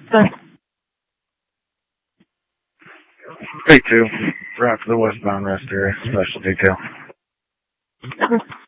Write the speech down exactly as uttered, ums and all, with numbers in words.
Sorry. Hey two, route to the westbound rest area, special detail. Okay.